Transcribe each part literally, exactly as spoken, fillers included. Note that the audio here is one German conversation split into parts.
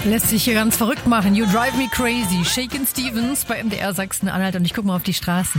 Lässt sich hier ganz verrückt machen. You Drive Me Crazy. Shakin' Stevens bei M D R Sachsen-Anhalt. Und ich gucke mal auf die Straßen.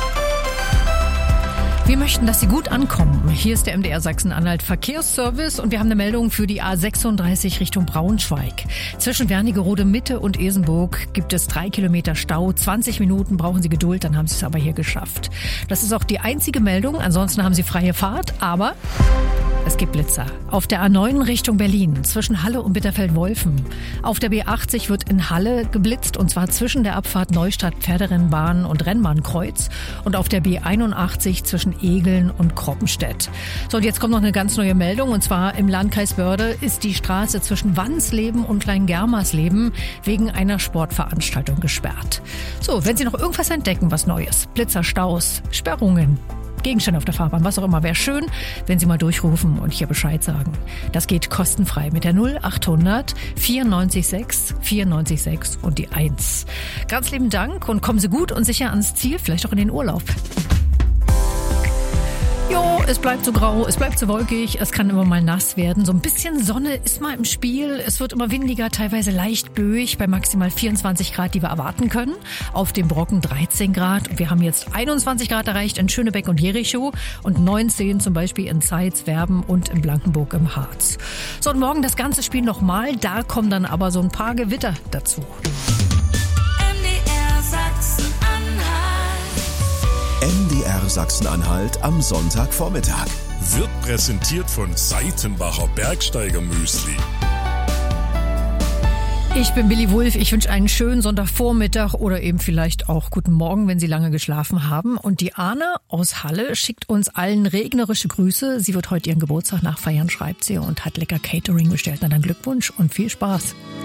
Wir möchten, dass Sie gut ankommen. Hier ist der M D R Sachsen-Anhalt Verkehrsservice und wir haben eine Meldung für die A sechsunddreißig Richtung Braunschweig. Zwischen Wernigerode Mitte und Esenburg gibt es drei Kilometer Stau. zwanzig Minuten brauchen Sie Geduld, dann haben Sie es aber hier geschafft. Das ist auch die einzige Meldung. Ansonsten haben Sie freie Fahrt, aber es gibt Blitzer. Auf der A neun Richtung Berlin, zwischen Halle und Bitterfeld-Wolfen. Auf der B achtzig wird in Halle geblitzt, und zwar zwischen der Abfahrt Neustadt Pferderennbahn und Rennbahnkreuz. Und auf der B einundachtzig zwischen Egeln und Kroppenstedt. So, und jetzt kommt noch eine ganz neue Meldung, und zwar im Landkreis Börde ist die Straße zwischen Wannsleben und Kleingermersleben wegen einer Sportveranstaltung gesperrt. So, wenn Sie noch irgendwas entdecken, was Neues, Blitzer, Staus, Sperrungen, Gegenstände auf der Fahrbahn, was auch immer, wäre schön, wenn Sie mal durchrufen und hier Bescheid sagen. Das geht kostenfrei mit der null achthundert vierundneunzig sechs vierundneunzig sechs und die eins. Ganz lieben Dank und kommen Sie gut und sicher ans Ziel, vielleicht auch in den Urlaub. Jo, es bleibt so grau, es bleibt so wolkig, es kann immer mal nass werden. So ein bisschen Sonne ist mal im Spiel. Es wird immer windiger, teilweise leicht böig bei maximal vierundzwanzig Grad, die wir erwarten können. Auf dem Brocken dreizehn Grad. Und wir haben jetzt einundzwanzig Grad erreicht in Schönebeck und Jericho und neunzehn zum Beispiel in Zeitz, Werben und in Blankenburg im Harz. So, und morgen das ganze Spiel nochmal. Da kommen dann aber so ein paar Gewitter dazu. M D R Sachsen-Anhalt am Sonntagvormittag. Wird präsentiert von Seitenbacher Bergsteigermüsli. Ich bin Billy Wulff. Ich wünsche einen schönen Sonntagvormittag oder eben vielleicht auch guten Morgen, wenn Sie lange geschlafen haben. Und die Arne aus Halle schickt uns allen regnerische Grüße. Sie wird heute ihren Geburtstag nachfeiern, schreibt sie, und hat lecker Catering bestellt. Na dann Glückwunsch und viel Spaß.